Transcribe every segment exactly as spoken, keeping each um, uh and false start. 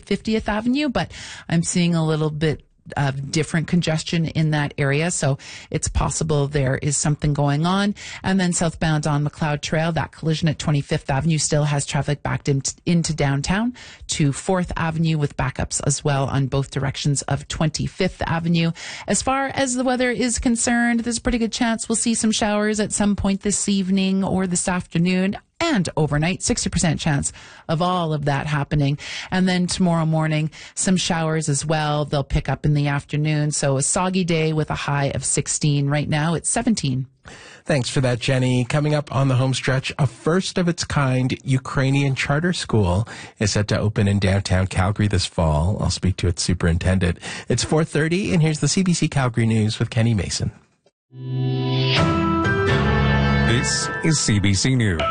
fiftieth Avenue, but I'm seeing a little bit of different congestion in that area. So it's possible there is something going on. And then southbound on McLeod Trail, that collision at twenty-fifth Avenue still has traffic backed in, into downtown to fourth Avenue with backups as well on both directions of twenty-fifth Avenue. As far as the weather is concerned, there's a pretty good chance we'll see some showers at some point this evening or this afternoon. And overnight, sixty percent chance of all of that happening. And then tomorrow morning, some showers as well. They'll pick up in the afternoon. So a soggy day with a high of sixteen. Right now, it's seventeen. Thanks for that, Jenny. Coming up on the home stretch, a first of its kind Ukrainian charter school is set to open in downtown Calgary this fall. I'll speak to its superintendent. It's four thirty, and here's the C B C Calgary News with Kenny Mason. This is C B C News.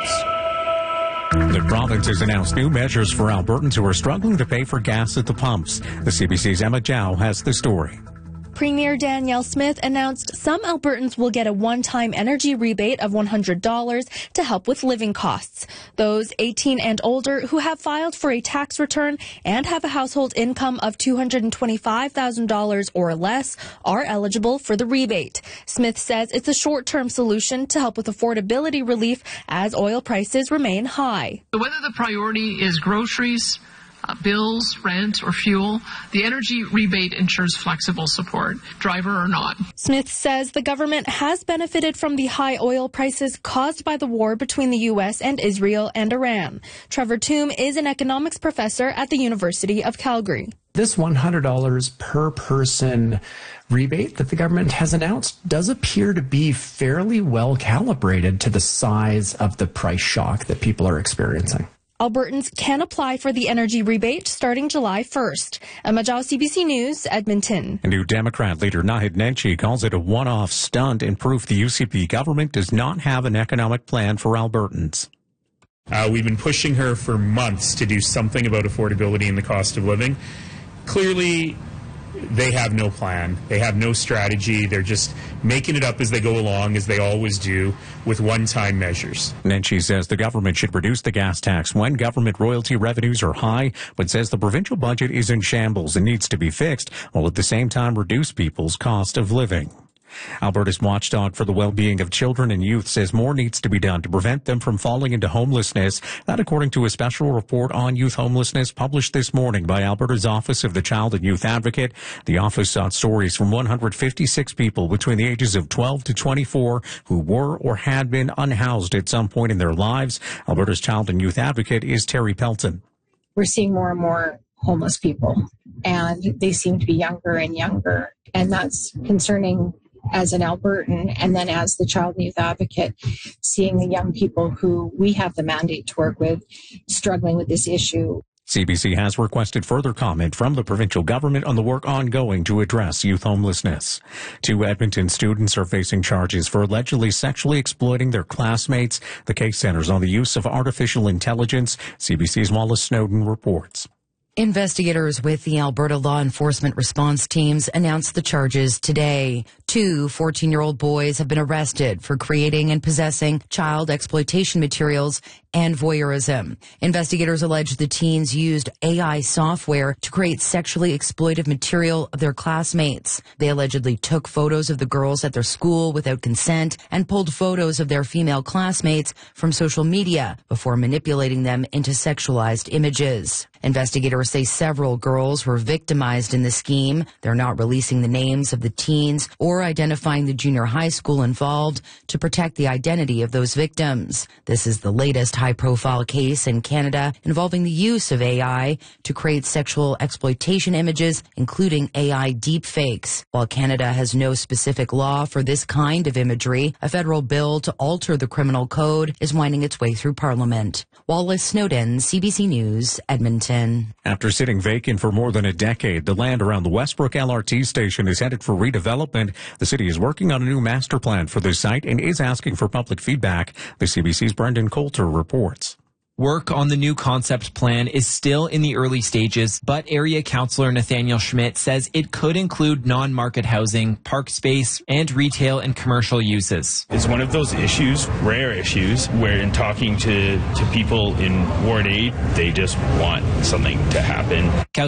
The province has announced new measures for Albertans who are struggling to pay for gas at the pumps. The C B C's Emma Zhao has the story. Premier Danielle Smith announced some Albertans will get a one-time energy rebate of one hundred dollars to help with living costs. Those eighteen and older who have filed for a tax return and have a household income of two hundred twenty-five thousand dollars or less are eligible for the rebate. Smith says it's a short-term solution to help with affordability relief as oil prices remain high. Whether the priority is groceries, Uh, bills, rent, or fuel, the energy rebate ensures flexible support, driver or not. Smith says the government has benefited from the high oil prices caused by the war between the U S and Israel and Iran. Trevor Toome is an economics professor at the University of Calgary. This one hundred dollars per person rebate that the government has announced does appear to be fairly well calibrated to the size of the price shock that people are experiencing. Albertans can apply for the energy rebate starting July first. Emma Zhao, C B C News, Edmonton. New Democrat leader Naheed Nenshi calls it a one-off stunt and proof the U C P government does not have an economic plan for Albertans. Uh, we've been pushing her for months to do something about affordability and the cost of living. Clearly, they have no plan. They have no strategy. They're just making it up as they go along, as they always do, with one-time measures. Nenshi says the government should reduce the gas tax when government royalty revenues are high, but says the provincial budget is in shambles and needs to be fixed, while at the same time reduce people's cost of living. Alberta's watchdog for the well-being of children and youth says more needs to be done to prevent them from falling into homelessness. That according to a special report on youth homelessness published this morning by Alberta's Office of the Child and Youth Advocate. The office sought stories from one hundred fifty-six people between the ages of twelve to twenty-four who were or had been unhoused at some point in their lives. Alberta's Child and Youth Advocate is Terry Pelton. We're seeing more and more homeless people, and they seem to be younger and younger, and that's concerning as an Albertan, and then as the Child and Youth Advocate, seeing the young people who we have the mandate to work with struggling with this issue. C B C has requested further comment from the provincial government on the work ongoing to address youth homelessness. Two Edmonton students are facing charges for allegedly sexually exploiting their classmates. The case centers on the use of artificial intelligence. C B C's Wallace Snowden reports. Investigators with the Alberta Law Enforcement Response Teams announced the charges today. Two fourteen-year-old boys have been arrested for creating and possessing child exploitation materials and voyeurism. Investigators allege the teens used A I software to create sexually exploitive material of their classmates. They allegedly took photos of the girls at their school without consent and pulled photos of their female classmates from social media before manipulating them into sexualized images. Investigators say several girls were victimized in the scheme. They're not releasing the names of the teens or identifying the junior high school involved to protect the identity of those victims. This is the latest high-profile case in Canada involving the use of A I to create sexual exploitation images, including A I deepfakes. While Canada has no specific law for this kind of imagery, a federal bill to alter the criminal code is winding its way through Parliament. Wallace Snowden, C B C News, Edmonton. After sitting vacant for more than a decade, the land around the Westbrook L R T station is headed for redevelopment. The city is working on a new master plan for this site and is asking for public feedback. The C B C's Brendan Coulter reports. Work on the new concept plan is still in the early stages, but area councillor Nathaniel Schmidt says it could include non-market housing, park space, and retail and commercial uses. It's one of those issues, rare issues, where in talking to, to people in Ward eight, they just want something to happen.